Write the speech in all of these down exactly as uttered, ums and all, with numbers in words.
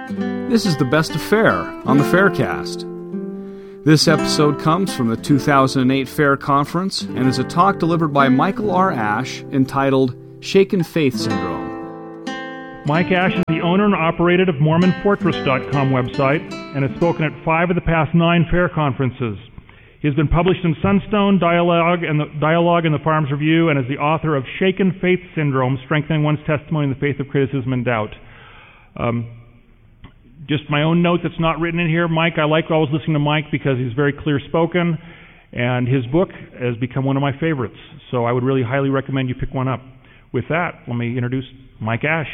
This is the Best of Fair on the Faircast. This episode comes from the two thousand eight Fair Conference and is a talk delivered by Michael R. Ash entitled Shaken Faith Syndrome. Mike Ash is the owner and operator of Mormon Fortress dot com website and has spoken at five of the past nine Fair conferences. He has been published in Sunstone, Dialogue, and the Dialogue and the Farms Review, and is the author of Shaken Faith Syndrome, Strengthening One's Testimony in the Faith of Criticism and Doubt. Um, Just my own note that's not written in here. Mike, I like always listening to Mike because he's very clear-spoken, and his book has become one of my favorites. So I would really highly recommend you pick one up. With that, let me introduce Mike Ash.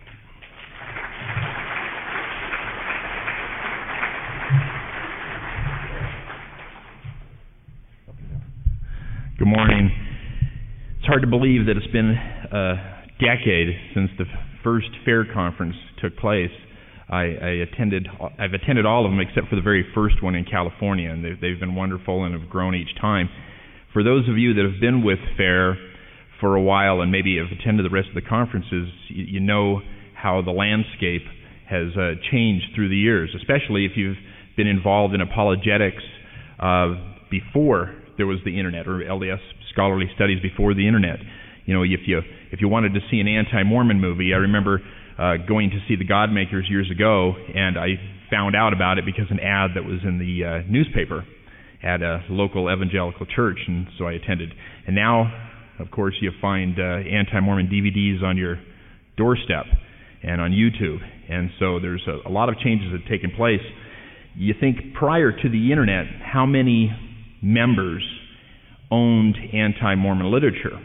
Good morning. It's hard to believe that it's been a decade since the first Fair Conference took place. I, I attended, I've attended all of them except for the very first one in California, and they've, they've been wonderful and have grown each time. For those of you that have been with Fair for a while and maybe have attended the rest of the conferences, you, you know how the landscape has uh, changed through the years, especially if you've been involved in apologetics uh, before there was the internet, or L D S scholarly studies before the internet. You know, if you if you wanted to see an anti-Mormon movie, I remember Uh, going to see The Godmakers years ago, and I found out about it because an ad that was in the uh, newspaper at a local evangelical church, and so I attended. And now, of course, you find uh, anti-Mormon D V Ds on your doorstep and on YouTube, and so there's a, a lot of changes that have taken place. You think prior to the internet, how many members owned anti-Mormon literature?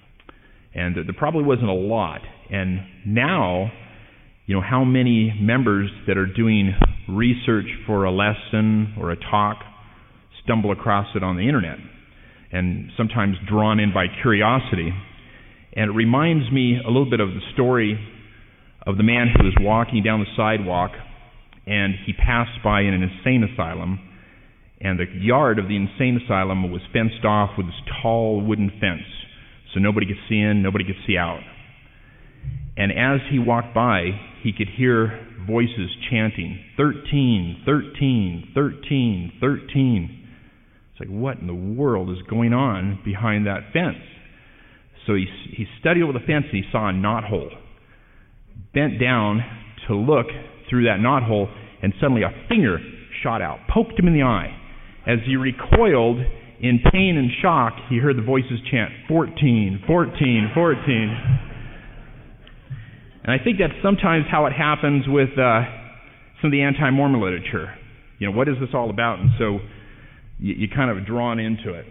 And there probably wasn't a lot. And now, you know, how many members that are doing research for a lesson or a talk stumble across it on the internet, and sometimes drawn in by curiosity. And it reminds me a little bit of the story of the man who was walking down the sidewalk, and he passed by in an insane asylum, and the yard of the insane asylum was fenced off with this tall wooden fence, so nobody could see in, nobody could see out. And as he walked by, he could hear voices chanting, thirteen, thirteen, thirteen, thirteen. It's like, what in the world is going on behind that fence? So he, he studied over the fence and he saw a knothole. Bent down to look through that knothole, and suddenly a finger shot out, poked him in the eye. As he recoiled in pain and shock, he heard the voices chant, fourteen, fourteen, fourteen. And I think that's sometimes how it happens with uh, some of the anti-Mormon literature. You know, what is this all about? And so you, you kind of drawn into it.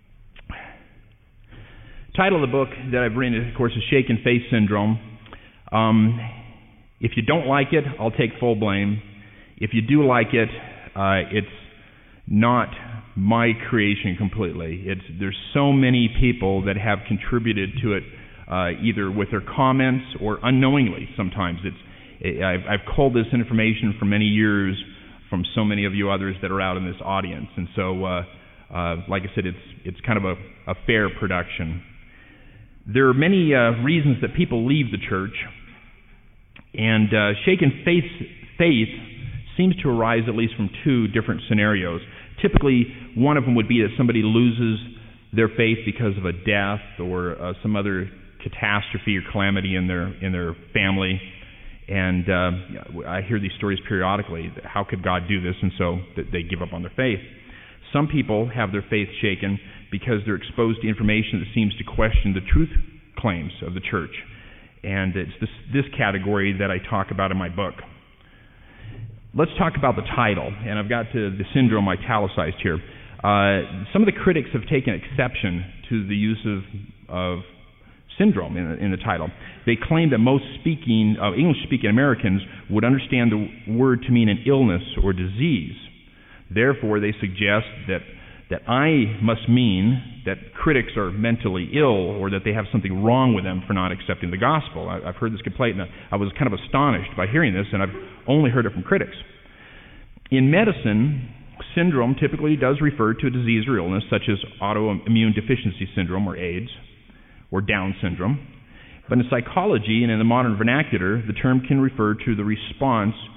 Title of the book that I've written, of course, is Shaken Faith Syndrome. Um, if you don't like it, I'll take full blame. If you do like it, uh, it's not my creation completely. It's there's so many people that have contributed to it, uh, either with their comments or unknowingly. Sometimes it's I've, I've culled this information for many years from so many of you others that are out in this audience, and so uh, uh, like I said, it's it's kind of a, a fair production. There are many uh, reasons that people leave the church, and uh, shaken faith faith seems to arise at least from two different scenarios. Typically, one of them would be that somebody loses their faith because of a death or uh, some other catastrophe or calamity in their in their family. And uh, I hear these stories periodically. How could God do this? And so they give up on their faith. Some people have their faith shaken because they're exposed to information that seems to question the truth claims of the church. And it's this, this category that I talk about in my book. Let's talk about the title, and I've got to, the syndrome italicized here. Uh, some of the critics have taken exception to the use of, of syndrome in, in the title. They claim that most speaking uh, English-speaking Americans would understand the word to mean an illness or disease. Therefore, they suggest that that I must mean that critics are mentally ill or that they have something wrong with them for not accepting the gospel. I, I've heard this complaint, and I was kind of astonished by hearing this, and I've only heard it from critics. In medicine, syndrome typically does refer to a disease or illness such as autoimmune deficiency syndrome, or AIDS, or Down syndrome. But in psychology and in the modern vernacular, the term can refer to the response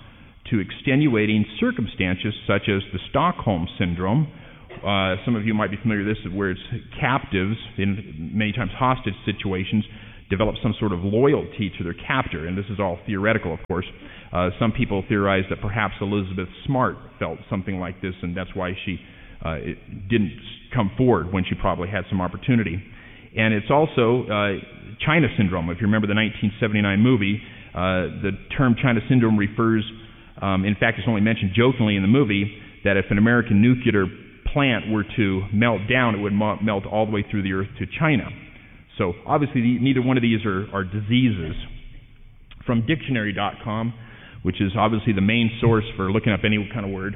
to extenuating circumstances such as the Stockholm Syndrome. Uh, some of you might be familiar with this, where it's captives, in many times hostage situations, develop some sort of loyalty to their captor, and this is all theoretical, of course. Uh, some people theorize that perhaps Elizabeth Smart felt something like this, and that's why she uh, it didn't come forward when she probably had some opportunity. And it's also uh, China Syndrome. If you remember the nineteen seventy-nine movie, uh, the term China Syndrome refers, um, in fact, it's only mentioned jokingly in the movie, that if an American nuclear plant were to melt down, it would mo- melt all the way through the earth to China. So obviously the, neither one of these are, are diseases. From dictionary dot com, which is obviously the main source for looking up any kind of word,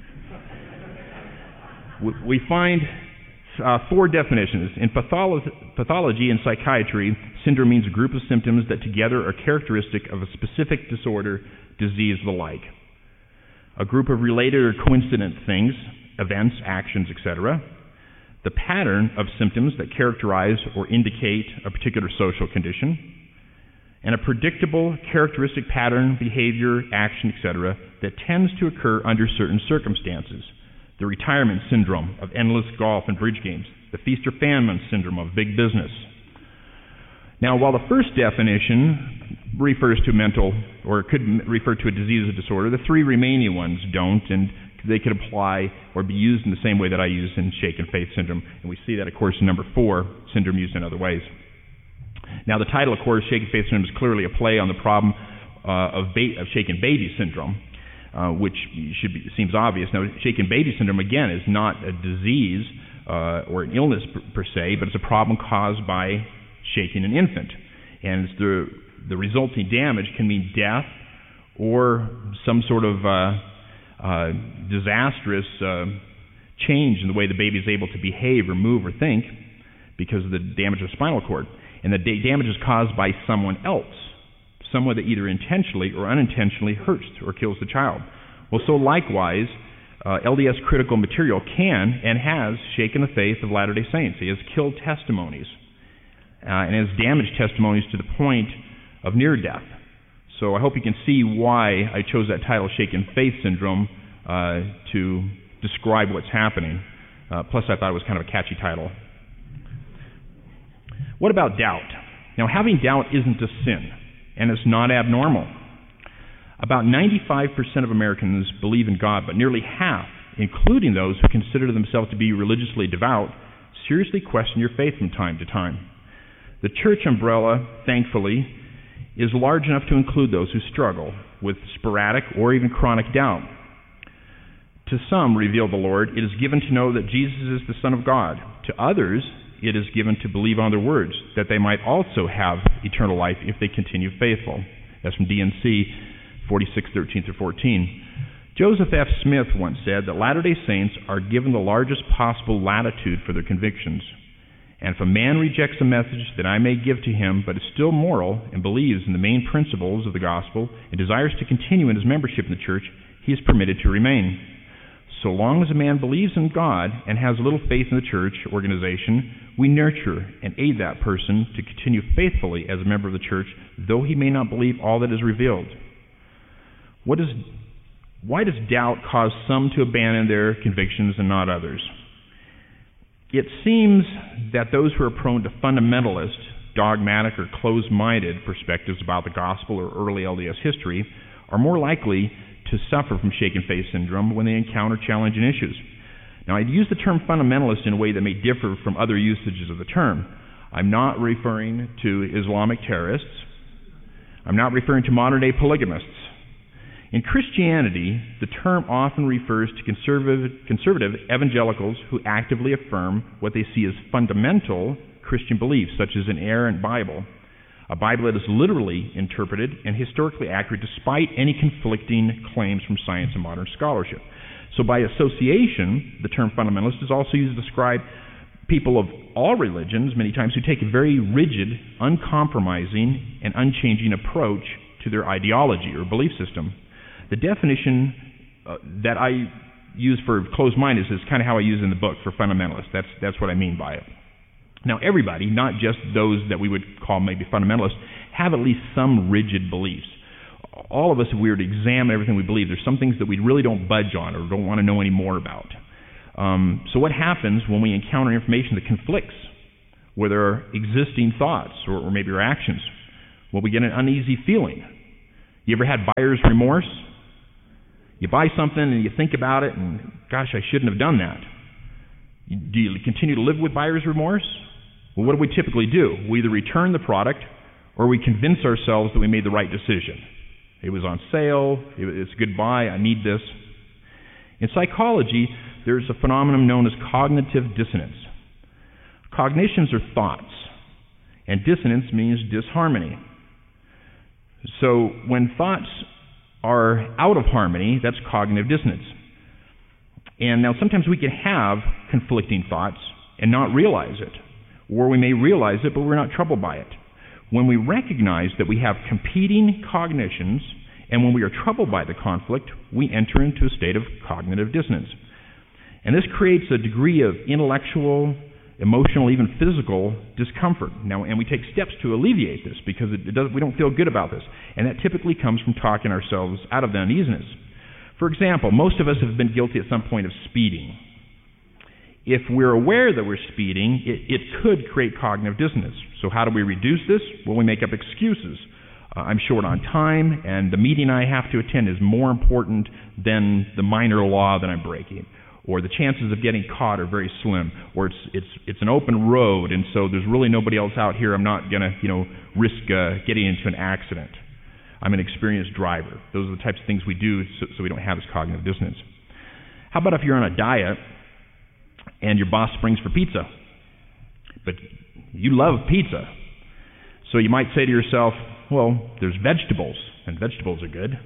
we, we find uh, four definitions. In patholo- pathology and psychiatry, syndrome means a group of symptoms that together are characteristic of a specific disorder, disease, the like. A group of related or coincident things, events, actions, et cetera. The pattern of symptoms that characterize or indicate a particular social condition, and a predictable, characteristic pattern, behavior, action, et cetera, that tends to occur under certain circumstances. The retirement syndrome of endless golf and bridge games, the feast or famine syndrome of big business. Now, while the first definition refers to mental, or could refer to a disease or disorder, the three remaining ones don't, and they could apply or be used in the same way that I use in shaken faith syndrome. And we see that, of course, in number four, syndrome used in other ways. Now, the title, of course, shaken faith syndrome, is clearly a play on the problem uh, of, ba- of shaken baby syndrome, uh, which should be, seems obvious. Now, shaken baby syndrome, again, is not a disease uh, or an illness per, per se, but it's a problem caused by shaking an infant. And it's the, the resulting damage can mean death or some sort of uh, uh, disastrous uh, change in the way the baby is able to behave or move or think because of the damage of the spinal cord. And the da- damage is caused by someone else, someone that either intentionally or unintentionally hurts or kills the child. Well, so likewise, uh, L D S critical material can and has shaken the faith of Latter-day Saints. It has killed testimonies uh, and has damaged testimonies to the point of near death. So I hope you can see why I chose that title, Shaken Faith Syndrome, uh, to describe what's happening. Uh, plus, I thought it was kind of a catchy title. What about doubt? Now, having doubt isn't a sin, and it's not abnormal. About ninety-five percent of Americans believe in God, but nearly half, including those who consider themselves to be religiously devout, seriously question your faith from time to time. The church umbrella, thankfully, is large enough to include those who struggle with sporadic or even chronic doubt. To some, revealed the Lord, it is given to know that Jesus is the Son of God. To others, it is given to believe on their words, that they might also have eternal life if they continue faithful. That's from D and C forty-six thirteen through fourteen. Joseph F. Smith once said that Latter-day Saints are given the largest possible latitude for their convictions. And if a man rejects a message that I may give to him, but is still moral and believes in the main principles of the gospel and desires to continue in his membership in the church, he is permitted to remain. So long as a man believes in God and has little faith in the church organization, we nurture and aid that person to continue faithfully as a member of the church, though he may not believe all that is revealed. What is, why does doubt cause some to abandon their convictions and not others? It seems that those who are prone to fundamentalist, dogmatic, or closed-minded perspectives about the gospel or early L D S history are more likely to suffer from shaken faith syndrome when they encounter challenging issues. Now, I'd use the term fundamentalist in a way that may differ from other usages of the term. I'm not referring to Islamic terrorists. I'm not referring to modern-day polygamists. In Christianity, the term often refers to conservative, conservative evangelicals who actively affirm what they see as fundamental Christian beliefs, such as an inerrant Bible, a Bible that is literally interpreted and historically accurate despite any conflicting claims from science and modern scholarship. So by association, the term fundamentalist is also used to describe people of all religions, many times, who take a very rigid, uncompromising, and unchanging approach to their ideology or belief system. The definition uh, that I use for closed-minded is kind of how I use in the book for fundamentalists. That's, that's what I mean by it. Now, everybody, not just those that we would call maybe fundamentalists, have at least some rigid beliefs. all of us, if we were to examine everything we believe, there's some things that we really don't budge on or don't want to know any more about. Um, so what happens when we encounter information that conflicts with our existing thoughts or, or maybe our actions? Well, we get an uneasy feeling. You ever had buyer's remorse? You buy something and you think about it and, gosh, I shouldn't have done that. Do you continue to live with buyer's remorse? Well, what do we typically do? We either return the product or we convince ourselves that we made the right decision. It was on sale, it's a good buy, I need this. In psychology, there's a phenomenon known as cognitive dissonance. Cognitions are thoughts, and dissonance means disharmony. So when thoughts are out of harmony, that's cognitive dissonance. And now sometimes we can have conflicting thoughts and not realize it, or we may realize it, but we're not troubled by it. When we recognize that we have competing cognitions, and when we are troubled by the conflict, we enter into a state of cognitive dissonance. And this creates a degree of intellectual, emotional, even physical discomfort. Now, and we take steps to alleviate this because it, it does, we don't feel good about this. And that typically comes from talking ourselves out of the uneasiness. For example, most of us have been guilty at some point of speeding. If we're aware that we're speeding, it, it could create cognitive dissonance. So how do we reduce this? Well, we make up excuses. Uh, I'm short on time, and the meeting I have to attend is more important than the minor law that I'm breaking. Or the chances of getting caught are very slim. Or it's it's it's an open road, and so there's really nobody else out here. I'm not going to, you know, risk uh, getting into an accident. I'm an experienced driver. Those are the types of things we do so, so we don't have this cognitive dissonance. How about if you're on a diet and your boss springs for pizza? But you love pizza. So you might say to yourself, well, there's vegetables, and vegetables are good.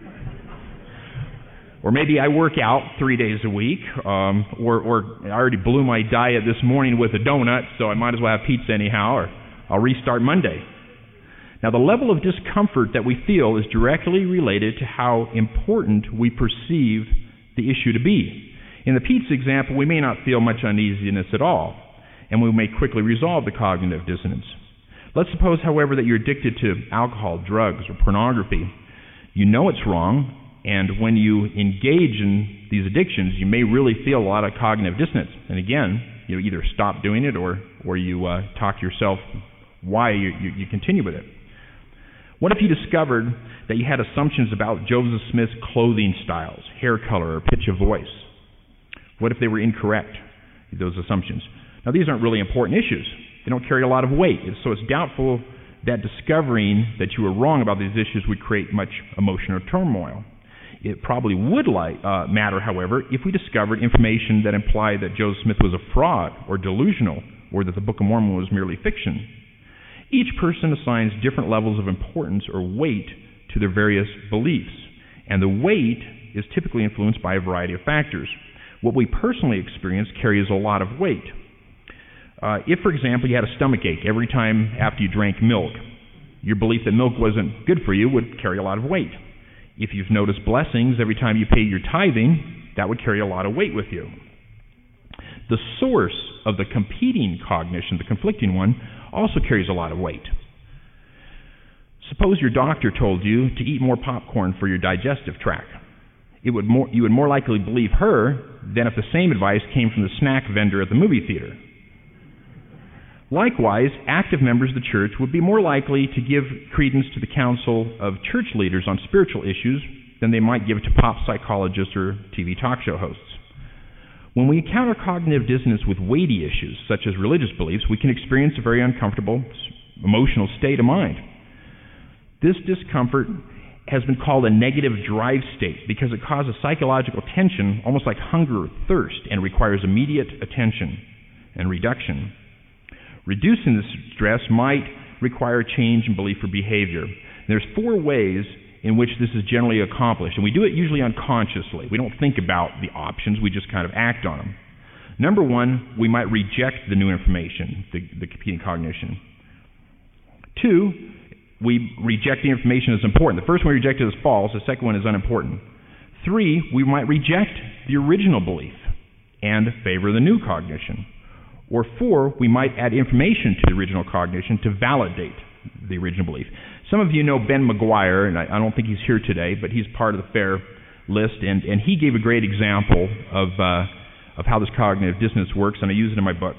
Or maybe I work out three days a week, um, or, or I already blew my diet this morning with a donut, so I might as well have pizza anyhow, or I'll restart Monday. Now, the level of discomfort that we feel is directly related to how important we perceive the issue to be. In the pizza example, we may not feel much uneasiness at all, and we may quickly resolve the cognitive dissonance. Let's suppose, however, that you're addicted to alcohol, drugs, or pornography. You know it's wrong, and when you engage in these addictions, you may really feel a lot of cognitive dissonance. And again, you either stop doing it or, or you uh, talk to yourself why you, you, you continue with it. What if you discovered that you had assumptions about Joseph Smith's clothing styles, hair color, or pitch of voice? What if they were incorrect, those assumptions? Now, these aren't really important issues. They don't carry a lot of weight. So it's doubtful that discovering that you were wrong about these issues would create much emotional turmoil. It probably would like, uh, matter, however, if we discovered information that implied that Joseph Smith was a fraud or delusional, or that the Book of Mormon was merely fiction. Each person assigns different levels of importance or weight to their various beliefs, and the weight is typically influenced by a variety of factors. What we personally experience carries a lot of weight. Uh, if, for example, you had a stomach ache every time after you drank milk, your belief that milk wasn't good for you would carry a lot of weight. If you've noticed blessings every time you pay your tithing, that would carry a lot of weight with you. The source of the competing cognition, the conflicting one, also carries a lot of weight. Suppose your doctor told you to eat more popcorn for your digestive tract. It would more, you would more likely believe her than if the same advice came from the snack vendor at the movie theater. Likewise, active members of the church would be more likely to give credence to the counsel of church leaders on spiritual issues than they might give to pop psychologists or T V talk show hosts. When we encounter cognitive dissonance with weighty issues, such as religious beliefs, we can experience a very uncomfortable emotional state of mind. This discomfort has been called a negative drive state because it causes psychological tension, almost like hunger or thirst, and requires immediate attention and reduction. Reducing this stress might require a change in belief or behavior. There's four ways in which this is generally accomplished, and we do it usually unconsciously. We don't think about the options, we just kind of act on them. Number one, we might reject the new information, the, the competing cognition. Two, we reject the information as important. The first one we rejected as false, the second one is unimportant. Three, we might reject the original belief and favor the new cognition. Or four, we might add information to the original cognition to validate the original belief. some of you know Ben McGuire, and I, I don't think he's here today, but he's part of the FAIR list, and, and he gave a great example of, uh, of how this cognitive dissonance works, and I use it in my book.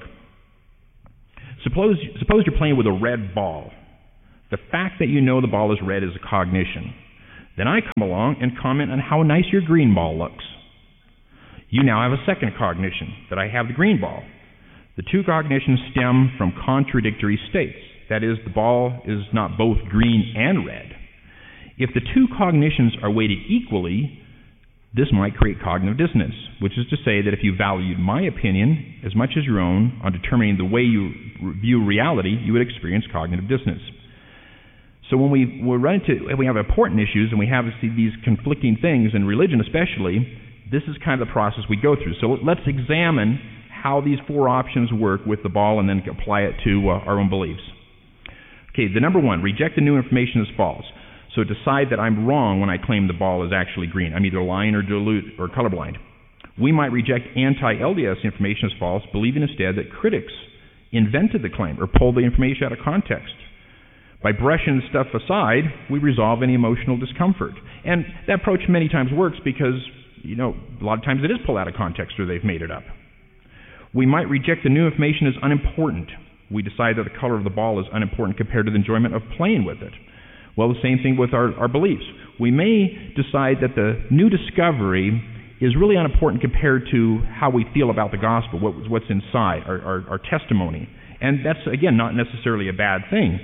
Suppose, suppose you're playing with a red ball. The fact that you know the ball is red is a cognition. Then I come along and comment on how nice your green ball looks. You now have a second cognition, that I have the green ball. The two cognitions stem from contradictory states. That is, the ball is not both green and red. If the two cognitions are weighted equally, this might create cognitive dissonance, which is to say that if you valued my opinion as much as your own on determining the way you view reality, you would experience cognitive dissonance. So when we, we run into, if we have important issues and we have see these conflicting things, in religion especially, this is kind of the process we go through. So let's examine how these four options work with the ball and then apply it to uh, our own beliefs. Okay, the number one, reject the new information as false. So decide that I'm wrong when I claim the ball is actually green. I'm either lying or dilute or colorblind. We might reject anti-L D S information as false, believing instead that critics invented the claim or pulled the information out of context. By brushing stuff aside, we resolve any emotional discomfort. And that approach many times works because, you know, a lot of times it is pulled out of context or they've made it up. We might reject the new information as unimportant. We decide that the color of the ball is unimportant compared to the enjoyment of playing with it. Well, the same thing with our, our beliefs. We may decide that the new discovery is really unimportant compared to how we feel about the gospel, what, what's inside, our, our, our testimony. And that's, again, not necessarily a bad thing.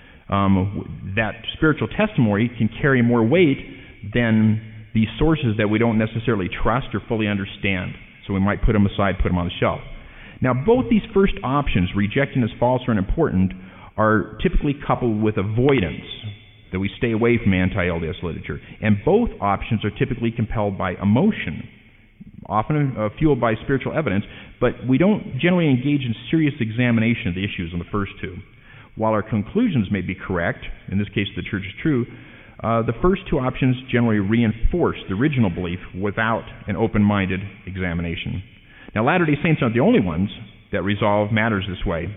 Um, that spiritual testimony can carry more weight than the sources that we don't necessarily trust or fully understand. So we might put them aside, put them on the shelf. Now, both these first options, rejecting as false or unimportant, are typically coupled with avoidance, that we stay away from anti-L D S literature. And both options are typically compelled by emotion, often uh, fueled by spiritual evidence, but we don't generally engage in serious examination of the issues on the first two. While our conclusions may be correct, in this case the church is true, uh, the first two options generally reinforce the original belief without an open-minded examination. Now, Latter-day Saints aren't the only ones that resolve matters this way.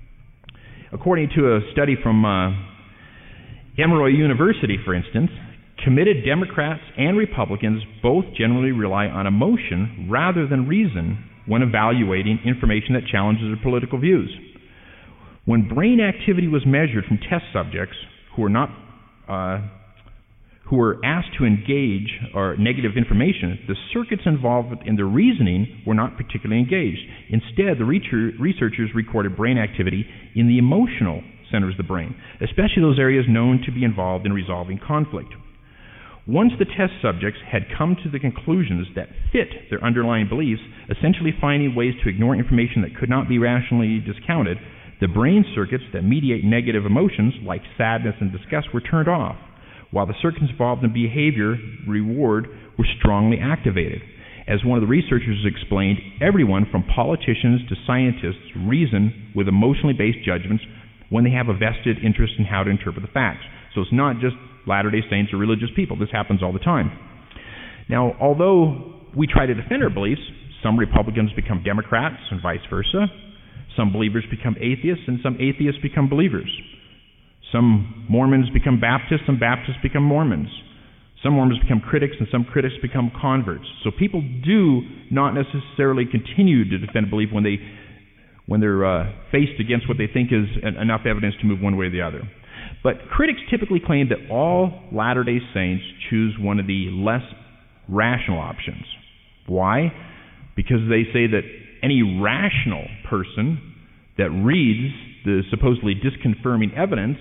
According to a study from uh, Emory University, for instance, committed Democrats and Republicans both generally rely on emotion rather than reason when evaluating information that challenges their political views. When brain activity was measured from test subjects who were not uh, who were asked to engage or negative information, the circuits involved in the reasoning were not particularly engaged. Instead, the researchers recorded brain activity in the emotional centers of the brain, especially those areas known to be involved in resolving conflict. Once the test subjects had come to the conclusions that fit their underlying beliefs, essentially finding ways to ignore information that could not be rationally discounted, the brain circuits that mediate negative emotions, like sadness and disgust, were turned off, while the circuits involved in behavior reward were strongly activated. As one of the researchers explained, everyone from politicians to scientists reason with emotionally based judgments when they have a vested interest in how to interpret the facts. So it's not just Latter-day Saints or religious people. This happens all the time. Now, although we try to defend our beliefs, some Republicans become Democrats and vice versa. Some believers become atheists and some atheists become believers. Some Mormons become Baptists and Baptists become Mormons. Some Mormons become critics and some critics become converts. So people do not necessarily continue to defend a belief when, they, when they're uh, faced against what they think is an, enough evidence to move one way or the other. But critics typically claim that all Latter-day Saints choose one of the less rational options. Why? Because they say that any rational person that reads the supposedly disconfirming evidence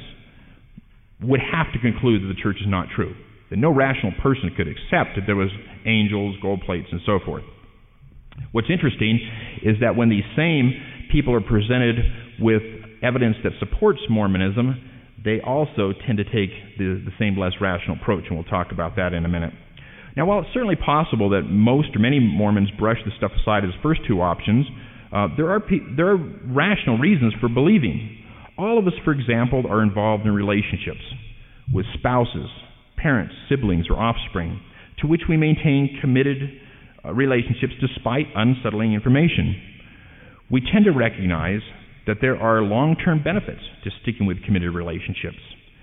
would have to conclude that the church is not true. That no rational person could accept that there was angels, gold plates, and so forth. What's interesting is that when these same people are presented with evidence that supports Mormonism, they also tend to take the, the same less rational approach, and we'll talk about that in a minute. Now, while it's certainly possible that most or many Mormons brush the stuff aside as first two options, uh, there are pe- there are rational reasons for believing. All of us, for example, are involved in relationships with spouses, parents, siblings, or offspring, to which we maintain committed uh, relationships despite unsettling information. We tend to recognize that there are long-term benefits to sticking with committed relationships.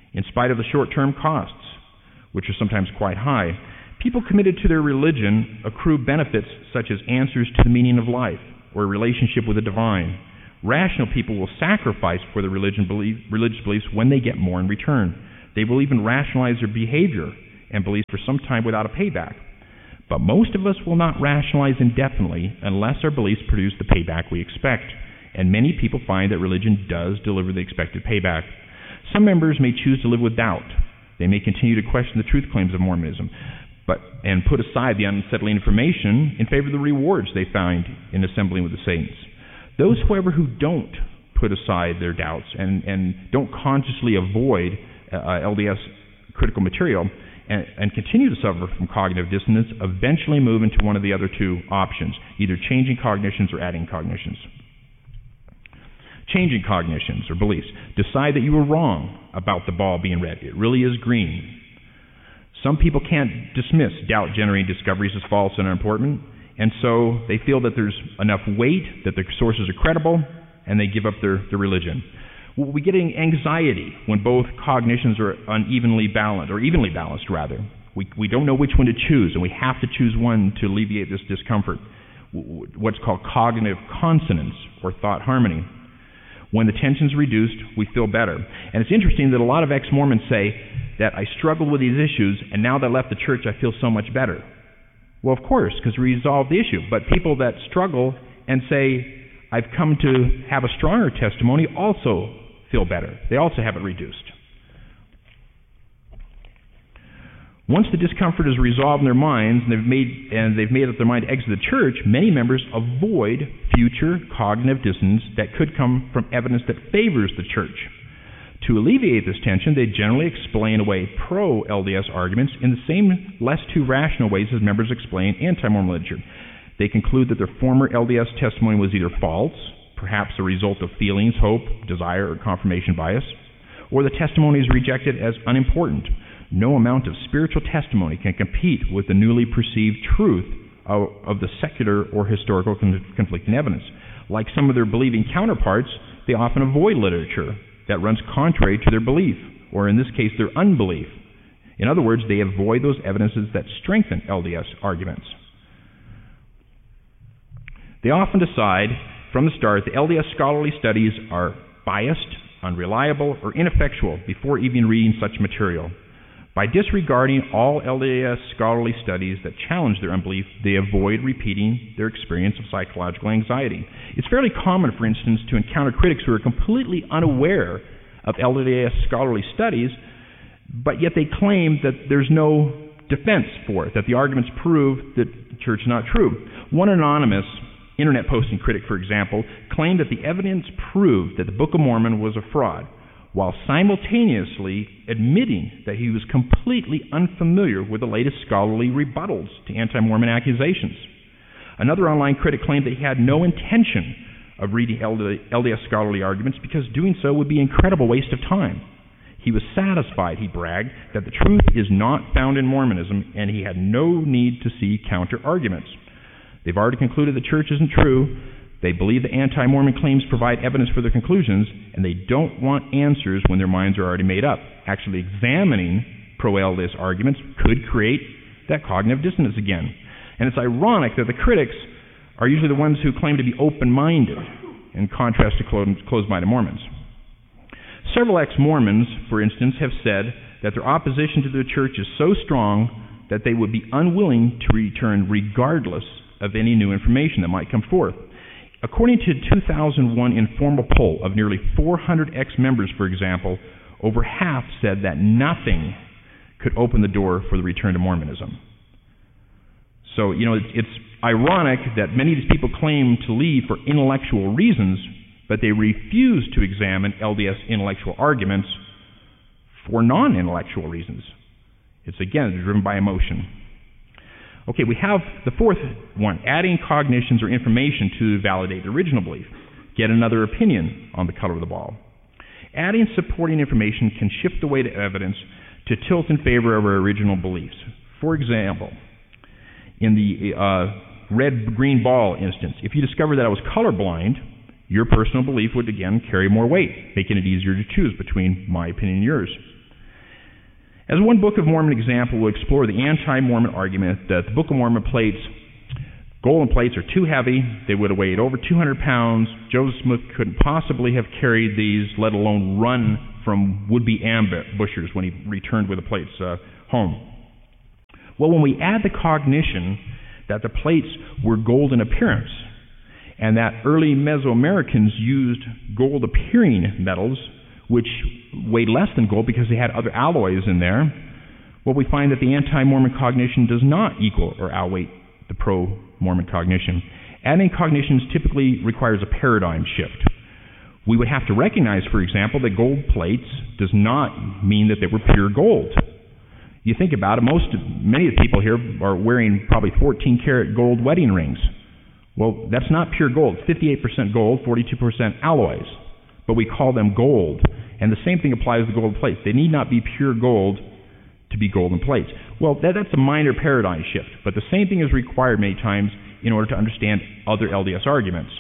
In spite of the short-term costs, which are sometimes quite high, people committed to their religion accrue benefits such as answers to the meaning of life or a relationship with the divine. Rational people will sacrifice for their religion belief, religious beliefs when they get more in return. They will even rationalize their behavior and beliefs for some time without a payback. But most of us will not rationalize indefinitely unless our beliefs produce the payback we expect. And many people find that religion does deliver the expected payback. Some members may choose to live with doubt. They may continue to question the truth claims of Mormonism, but and put aside the unsettling information in favor of the rewards they find in assembling with the saints. Those, however, who don't put aside their doubts and, and don't consciously avoid uh, L D S critical material and, and continue to suffer from cognitive dissonance eventually move into one of the other two options, either changing cognitions or adding cognitions. Changing cognitions or beliefs. Decide that you were wrong about the ball being red. It really is green. Some people can't dismiss doubt-generating discoveries as false and unimportant, and so they feel that there's enough weight, that their sources are credible, and they give up their, their religion. We get anxiety when both cognitions are unevenly balanced, or evenly balanced, rather. We, we don't know which one to choose, and we have to choose one to alleviate this discomfort, what's called cognitive consonance, or thought harmony. When the tension's reduced, we feel better. And it's interesting that a lot of ex-Mormons say that I struggled with these issues, and now that I left the church, I feel so much better. Well, of course, because we resolved the issue. But people that struggle and say, I've come to have a stronger testimony, also feel better. They also have it reduced. Once the discomfort is resolved in their minds and they've made and they've made up their mind to exit the church, many members avoid future cognitive dissonance that could come from evidence that favors the church. To alleviate this tension, they generally explain away pro-L D S arguments in the same less too rational ways as members explain anti-Mormon literature. They conclude that their former L D S testimony was either false, perhaps a result of feelings, hope, desire, or confirmation bias, or the testimony is rejected as unimportant. No amount of spiritual testimony can compete with the newly perceived truth of, of the secular or historical con- conflicting evidence. Like some of their believing counterparts, they often avoid literature that runs contrary to their belief, or in this case, their unbelief. In other words, they avoid those evidences that strengthen L D S arguments. They often decide from the start that L D S scholarly studies are biased, unreliable, or ineffectual before even reading such material. By disregarding all L D S scholarly studies that challenge their unbelief, they avoid repeating their experience of psychological anxiety. It's fairly common, for instance, to encounter critics who are completely unaware of L D S scholarly studies, but yet they claim that there's no defense for it, that the arguments prove that the church is not true. One anonymous internet posting critic, for example, claimed that the evidence proved that the Book of Mormon was a fraud, while simultaneously admitting that he was completely unfamiliar with the latest scholarly rebuttals to anti-Mormon accusations. Another online critic claimed that he had no intention of reading L D S scholarly arguments because doing so would be an incredible waste of time. He was satisfied, he bragged, that the truth is not found in Mormonism, and he had no need to see counter-arguments. They've already concluded the church isn't true. They believe the anti-Mormon claims provide evidence for their conclusions, and they don't want answers when their minds are already made up. Actually examining pro-L D S arguments could create that cognitive dissonance again. And it's ironic that the critics are usually the ones who claim to be open-minded, in contrast to closed-minded Mormons. Several ex-Mormons, for instance, have said that their opposition to the church is so strong that they would be unwilling to return regardless of any new information that might come forth. According to a two thousand one informal poll of nearly four hundred ex-members, for example, over half said that nothing could open the door for the return to Mormonism. So, you know, it's, it's ironic that many of these people claim to leave for intellectual reasons, but they refuse to examine L D S intellectual arguments for non-intellectual reasons. It's, again, driven by emotion. Okay, we have the fourth one, adding cognitions or information to validate the original belief. Get another opinion on the color of the ball. Adding supporting information can shift the weight of evidence to tilt in favor of our original beliefs. For example, in the uh, red-green ball instance, if you discover that I was colorblind, your personal belief would again carry more weight, making it easier to choose between my opinion and yours. As one Book of Mormon example, we'll explore the anti-Mormon argument that the Book of Mormon plates, golden plates, are too heavy. They would have weighed over two hundred pounds. Joseph Smith couldn't possibly have carried these, let alone run from would-be ambushers when he returned with the plates uh, home. Well, when we add the cognition that the plates were gold in appearance, and that early Mesoamericans used gold-appearing metals, which weighed less than gold because they had other alloys in there, well, we find that the anti-Mormon cognition does not equal or outweigh the pro-Mormon cognition. Adding cognitions typically requires a paradigm shift. We would have to recognize, for example, that gold plates does not mean that they were pure gold. You think about it, most, many of the people here are wearing probably fourteen karat gold wedding rings. Well, that's not pure gold. fifty-eight percent gold, forty-two percent alloys. But we call them gold. And the same thing applies to gold plates. They need not be pure gold to be golden plates. Well, that, that's a minor paradigm shift. But the same thing is required many times in order to understand other L D S arguments.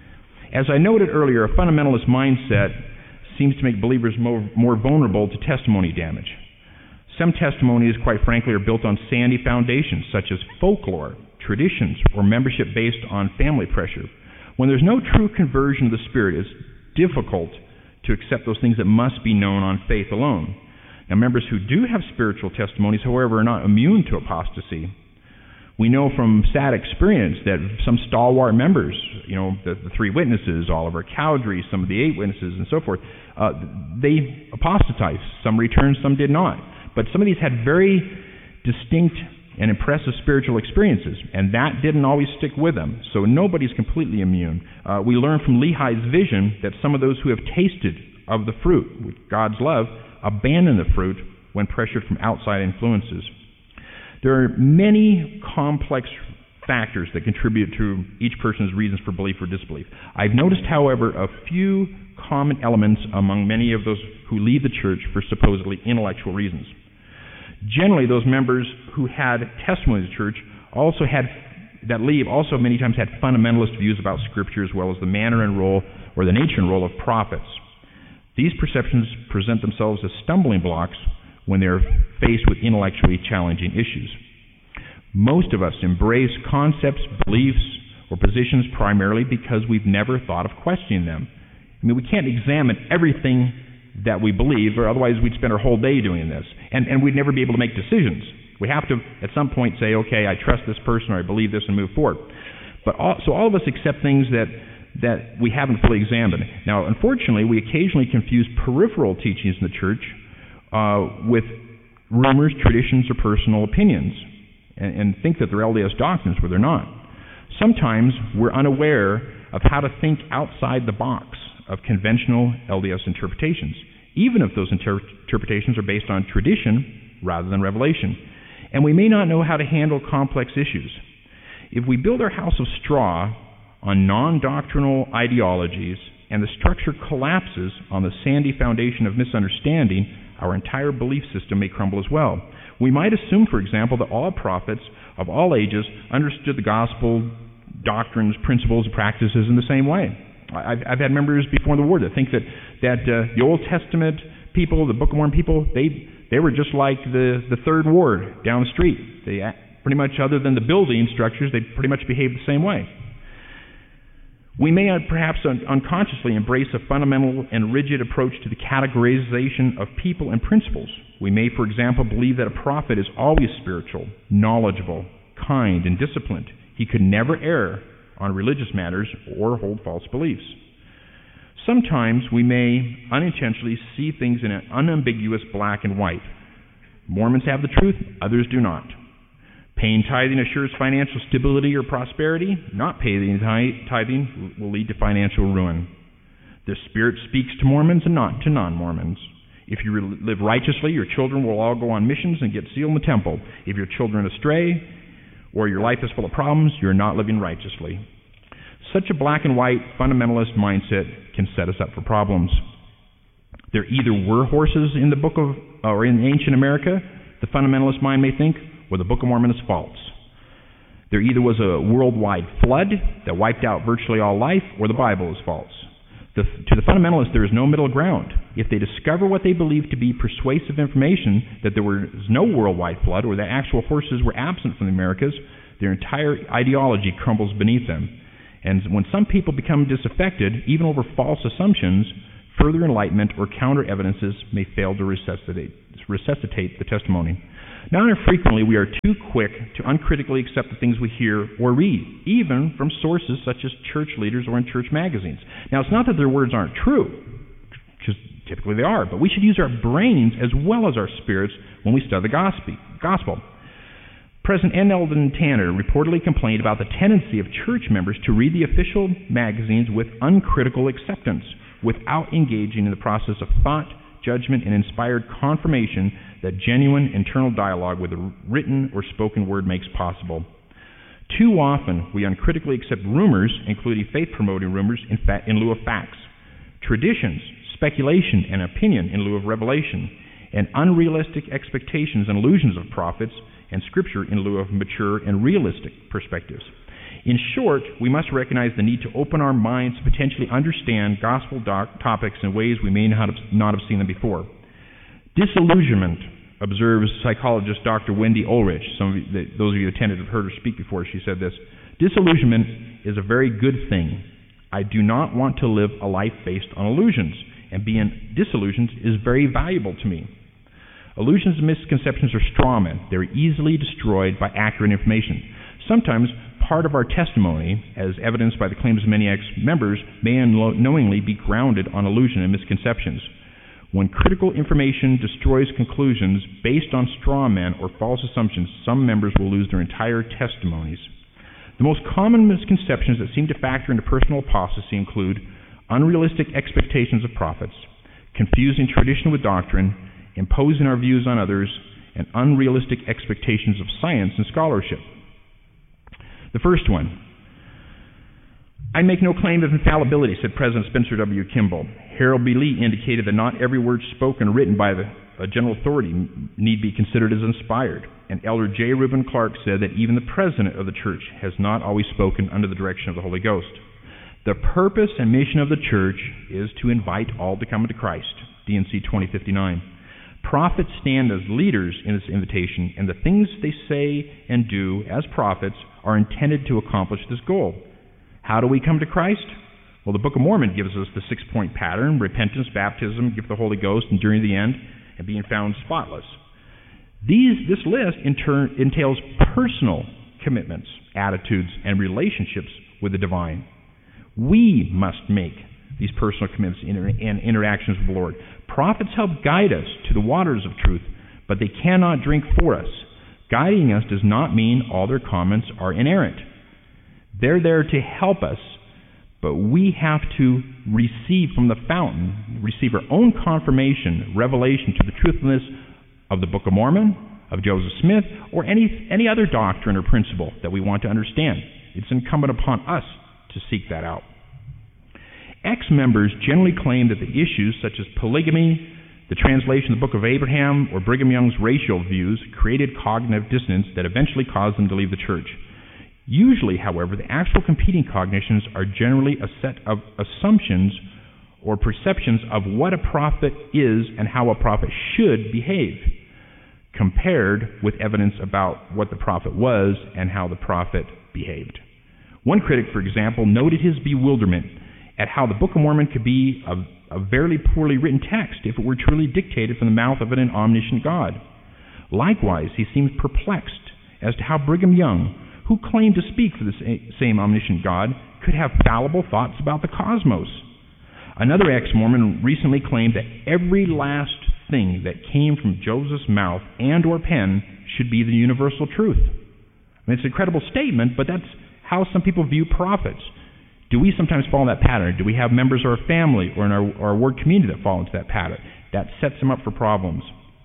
As I noted earlier, a fundamentalist mindset seems to make believers more, more vulnerable to testimony damage. Some testimonies, quite frankly, are built on sandy foundations, such as folklore, traditions, or membership based on family pressure. When there's no true conversion of the Spirit, it's difficult to accept those things that must be known on faith alone. Now, members who do have spiritual testimonies, however, are not immune to apostasy. We know from sad experience that some stalwart members, you know, the, the three witnesses, Oliver Cowdery, some of the eight witnesses, and so forth, uh, they apostatized. Some returned, some did not. But some of these had very distinct and impressive spiritual experiences, and that didn't always stick with them. So nobody's completely immune. Uh, we learn from Lehi's vision that some of those who have tasted of the fruit, with God's love, abandon the fruit when pressured from outside influences. There are many complex factors that contribute to each person's reasons for belief or disbelief. I've noticed, however, a few common elements among many of those who leave the church for supposedly intellectual reasons. Generally, those members who had testimony of the church also had, that leave also many times had fundamentalist views about Scripture as well as the manner and role or the nature and role of prophets. These perceptions present themselves as stumbling blocks when they're faced with intellectually challenging issues. Most of us embrace concepts, beliefs, or positions primarily because we've never thought of questioning them. I mean, we can't examine everything that we believe, or otherwise we'd spend our whole day doing this. And, and we'd never be able to make decisions. We have to, at some point, say, okay, I trust this person, or I believe this, and move forward. But all, so all of us accept things that, that we haven't fully examined. Now, unfortunately, we occasionally confuse peripheral teachings in the church uh, with rumors, traditions, or personal opinions, and, and think that they're L D S doctrines where they're not. Sometimes we're unaware of how to think outside the box of conventional L D S interpretations, even if those inter- interpretations are based on tradition rather than revelation. And we may not know how to handle complex issues. If we build our house of straw on non-doctrinal ideologies and the structure collapses on the sandy foundation of misunderstanding, our entire belief system may crumble as well. We might assume, for example, that all prophets of all ages understood the gospel, doctrines, principles, and practices in the same way. I've, I've had members before the war that think that, that uh, the Old Testament people, the Book of Mormon people, they they were just like the, the Third Ward down the street. They pretty much, other than the building structures, they pretty much behaved the same way. We may perhaps un- unconsciously embrace a fundamental and rigid approach to the categorization of people and principles. We may, for example, believe that a prophet is always spiritual, knowledgeable, kind, and disciplined. He could never err on religious matters or hold false beliefs. Sometimes we may unintentionally see things in an unambiguous black and white. Mormons have the truth, others do not. Paying tithing assures financial stability or prosperity. Not paying tithing will lead to financial ruin. The Spirit speaks to Mormons and not to non-Mormons. If you live righteously, your children will all go on missions and get sealed in the temple. If your children astray, or your life is full of problems, you're not living righteously. Such a black and white fundamentalist mindset can set us up for problems. There either were horses in the book of, or in ancient America, the fundamentalist mind may think, or the Book of Mormon is false. There either was a worldwide flood that wiped out virtually all life, or the Bible is false. The, to the fundamentalists, there is no middle ground. If they discover what they believe to be persuasive information, that there was no worldwide flood or that actual horses were absent from the Americas, their entire ideology crumbles beneath them. And when some people become disaffected, even over false assumptions, further enlightenment or counter-evidences may fail to resuscitate, resuscitate the testimony. Not infrequently, we are too quick to uncritically accept the things we hear or read, even from sources such as church leaders or in church magazines. Now, it's not that their words aren't true, because typically they are, but we should use our brains as well as our spirits when we study the gospel. President N. Eldon Tanner reportedly complained about the tendency of church members to read the official magazines with uncritical acceptance, without engaging in the process of thought, judgment, and inspired confirmation that genuine internal dialogue with the written or spoken word makes possible. Too often, we uncritically accept rumors, including faith-promoting rumors, in, fa- in lieu of facts, traditions, speculation, and opinion in lieu of revelation, and unrealistic expectations and illusions of prophets and Scripture in lieu of mature and realistic perspectives. In short, we must recognize the need to open our minds to potentially understand gospel doc- topics in ways we may not have, not have seen them before. Disillusionment, observes psychologist Doctor Wendy Ulrich. Some of you, those of you who attended have heard her speak before. She said this: disillusionment is a very good thing. I do not want to live a life based on illusions, and being disillusioned is very valuable to me. Illusions and misconceptions are straw men. They're easily destroyed by accurate information. Sometimes part of our testimony, as evidenced by the claims of many ex-members, may unknowingly be grounded on illusion and misconceptions. When critical information destroys conclusions based on straw men or false assumptions, some members will lose their entire testimonies. The most common misconceptions that seem to factor into personal apostasy include unrealistic expectations of prophets, confusing tradition with doctrine, imposing our views on others, and unrealistic expectations of science and scholarship. The first one: I make no claim of infallibility, said President Spencer W. Kimball. Harold B. Lee indicated that not every word spoken or written by the a general authority need be considered as inspired. And Elder J. Reuben Clark said that even the president of the church has not always spoken under the direction of the Holy Ghost. The purpose and mission of the church is to invite all to come into Christ, D N C twenty fifty-nine. Prophets stand as leaders in this invitation, and the things they say and do as prophets are intended to accomplish this goal. How do we come to Christ? Well, the Book of Mormon gives us the six-point pattern: repentance, baptism, gift of the Holy Ghost, and during the end, and being found spotless. These, this list in turn entails personal commitments, attitudes, and relationships with the divine. We must make these personal commitments and interactions with the Lord. Prophets help guide us to the waters of truth, but they cannot drink for us. Guiding us does not mean all their comments are inerrant. They're there to help us, but we have to receive from the fountain, receive our own confirmation, revelation to the truthfulness of the Book of Mormon, of Joseph Smith, or any, any other doctrine or principle that we want to understand. It's incumbent upon us to seek that out. Ex-members generally claim that the issues such as polygamy, the translation of the Book of Abraham, or Brigham Young's racial views created cognitive dissonance that eventually caused them to leave the church. Usually, however, the actual competing cognitions are generally a set of assumptions or perceptions of what a prophet is and how a prophet should behave, compared with evidence about what the prophet was and how the prophet behaved. One critic, for example, noted his bewilderment at how the Book of Mormon could be a, a very poorly written text if it were truly dictated from the mouth of an omniscient God. Likewise, he seemed perplexed as to how Brigham Young, who claimed to speak for the same omniscient God, could have fallible thoughts about the cosmos. Another ex-Mormon recently claimed that every last thing that came from Joseph's mouth and or pen should be the universal truth. I mean, it's an incredible statement, but that's how some people view prophets. Do we sometimes fall in that pattern? Do we have members of our family or in our, our ward community that fall into that pattern? That sets them up for problems.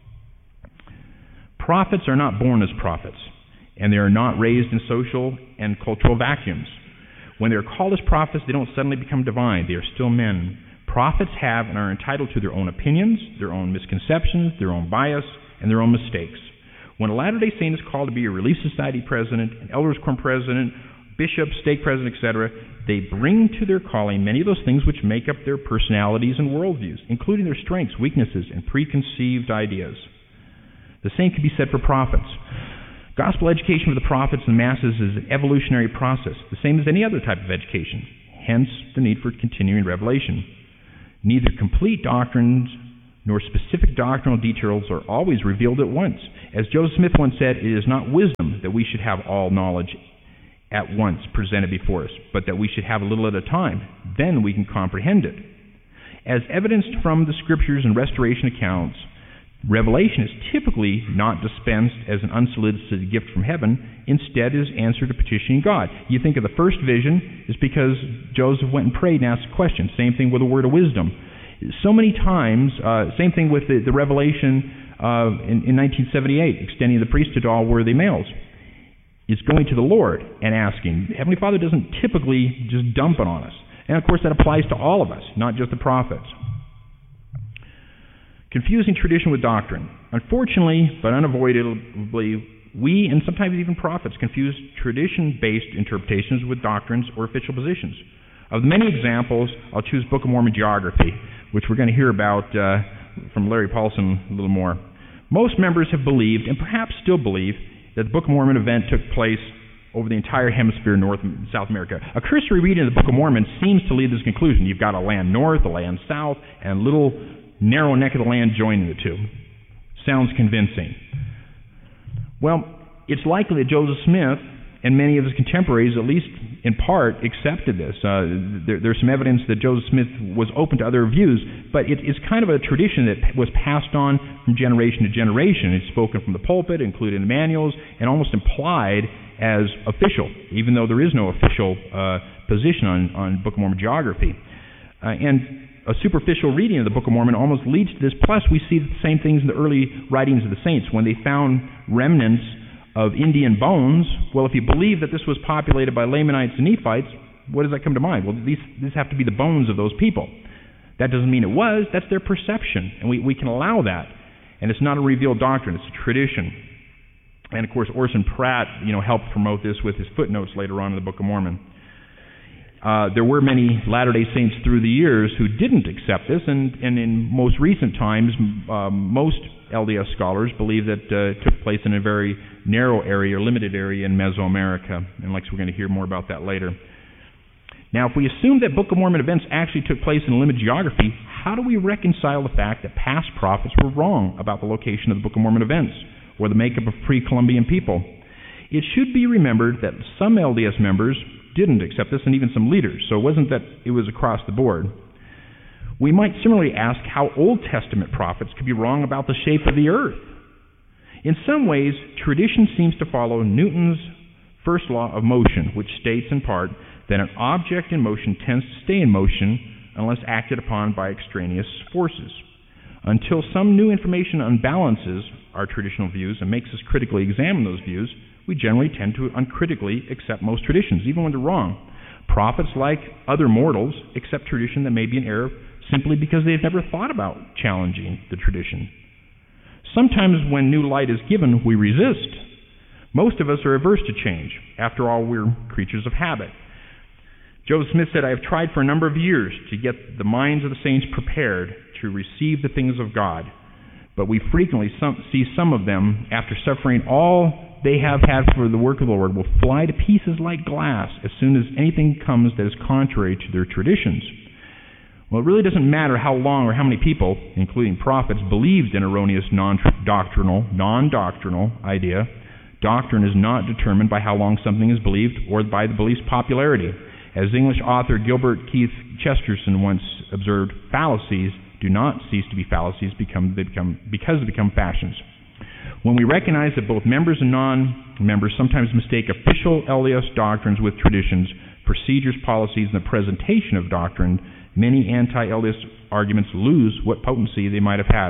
Prophets are not born as prophets, and they are not raised in social and cultural vacuums. When they are called as prophets, they don't suddenly become divine. They are still men. Prophets have and are entitled to their own opinions, their own misconceptions, their own bias, and their own mistakes. When a Latter-day Saint is called to be a Relief Society president, an Elders Quorum president, bishops, stake presidents, et cetera, they bring to their calling many of those things which make up their personalities and worldviews, including their strengths, weaknesses, and preconceived ideas. The same can be said for prophets. Gospel education for the prophets and masses is an evolutionary process, the same as any other type of education, hence the need for continuing revelation. Neither complete doctrines nor specific doctrinal details are always revealed at once. As Joseph Smith once said, it is not wisdom that we should have all knowledge at once presented before us, but that we should have a little at a time. Then we can comprehend it. As evidenced from the scriptures and restoration accounts, revelation is typically not dispensed as an unsolicited gift from heaven. Instead, is answered to petitioning God. You think of the first vision is because Joseph went and prayed and asked a question. Same thing with a word of wisdom. So many times, uh, same thing with the, the revelation uh, in, in nineteen seventy-eight, extending the priesthood to all worthy males. It's going to the Lord and asking. Heavenly Father doesn't typically just dump it on us. And of course that applies to all of us, not just the prophets. Confusing tradition with doctrine. Unfortunately, but unavoidably, we and sometimes even prophets confuse tradition-based interpretations with doctrines or official positions. Of the many examples, I'll choose Book of Mormon geography, which we're going to hear about uh, from Larry Paulson a little more. Most members have believed, and perhaps still believe, that the Book of Mormon event took place over the entire hemisphere, North and South America. A cursory reading of the Book of Mormon seems to lead to this conclusion. You've got a land north, a land south, and a little narrow neck of the land joining the two. Sounds convincing. Well, it's likely that Joseph Smith and many of his contemporaries, at least in part, accepted this. Uh, there, there's some evidence that Joseph Smith was open to other views, but it, it's kind of a tradition that was passed on from generation to generation. It's spoken from the pulpit, included in manuals, and almost implied as official, even though there is no official uh, position on, on Book of Mormon geography. Uh, and a superficial reading of the Book of Mormon almost leads to this. Plus, we see the same things in the early writings of the saints. When they found remnants of Indian bones, well, if you believe that this was populated by Lamanites and Nephites, what does that come to mind? Well, these, these have to be the bones of those people. That doesn't mean it was. That's their perception, and we, we can allow that. And it's not a revealed doctrine. It's a tradition. And, of course, Orson Pratt, you know, helped promote this with his footnotes later on in the Book of Mormon. Uh, there were many Latter-day Saints through the years who didn't accept this, and, and in most recent times, uh, most L D S scholars believe that uh, it took place in a very narrow area, or limited area in Mesoamerica, and like we're going to hear more about that later. Now, if we assume that Book of Mormon events actually took place in limited geography, how do we reconcile the fact that past prophets were wrong about the location of the Book of Mormon events, or the makeup of pre-Columbian people? It should be remembered that some L D S members didn't accept this, and even some leaders, so it wasn't that it was across the board. We might similarly ask how Old Testament prophets could be wrong about the shape of the earth. In some ways, tradition seems to follow Newton's first law of motion, which states in part that an object in motion tends to stay in motion unless acted upon by extraneous forces. Until some new information unbalances our traditional views and makes us critically examine those views, we generally tend to uncritically accept most traditions, even when they're wrong. Prophets, like other mortals, accept tradition that may be in error simply because they've never thought about challenging the tradition. Sometimes when new light is given, we resist. Most of us are averse to change. After all, we're creatures of habit. Joseph Smith said, I have tried for a number of years to get the minds of the saints prepared to receive the things of God, but we frequently some, see some of them, after suffering all they have had for the work of the Lord, will fly to pieces like glass as soon as anything comes that is contrary to their traditions. Well, it really doesn't matter how long or how many people, including prophets, believed in erroneous non-doctrinal, non-doctrinal idea. Doctrine is not determined by how long something is believed or by the belief's popularity. As English author Gilbert Keith Chesterton once observed, fallacies do not cease to be fallacies become, they become, because they become fashions. When we recognize that both members and non-members sometimes mistake official L D S doctrines with traditions, procedures, policies, and the presentation of doctrine, many anti-L D S arguments lose what potency they might have had.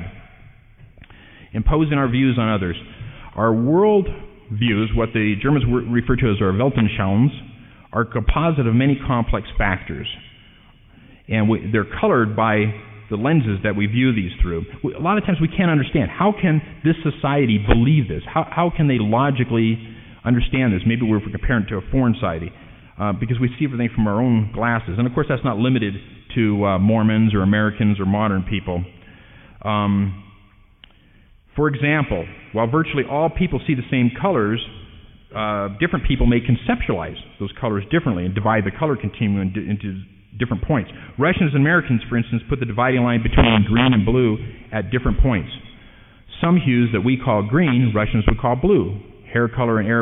Imposing our views on others. Our world views, what the Germans refer to as our Weltanschauungs, are a composite of many complex factors. And we, they're colored by the lenses that we view these through. A lot of times we can't understand. How can this society believe this? How, how can they logically understand this? Maybe we're comparing it to a foreign society. uh, because we see everything from our own glasses. And of course, that's not limited to uh, Mormons or Americans or modern people. Um, for example, while virtually all people see the same colors, uh, different people may conceptualize those colors differently and divide the color continuum into, into different points. Russians and Americans, for instance, put the dividing line between green and blue at different points. Some hues that we call green, Russians would call blue. Hair color in Arab